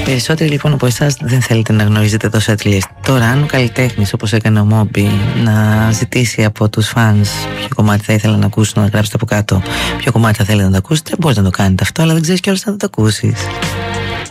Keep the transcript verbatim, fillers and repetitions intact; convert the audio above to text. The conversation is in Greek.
Περισσότεροι λοιπόν από εσάς δεν θέλετε να γνωρίζετε το setlist. Τώρα, αν ο καλλιτέχνης, όπως έκανε ο Moby, να ζητήσει από τους φανς ποιο κομμάτι θα ήθελα να ακούσουν, να γράψετε από κάτω ποιο κομμάτι θα θέλετε να το ακούσετε, μπορείτε να το κάνετε αυτό, αλλά δεν ξέρεις κιόλας να το ακούσεις.